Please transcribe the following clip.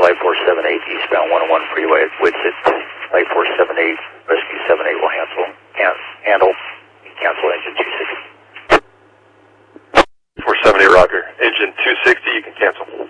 Light 478 eastbound 101 freeway at Whitsett. Light 478, Rescue 78 will handle, cancel engine 260. 478 Roger. Engine 260, you can cancel.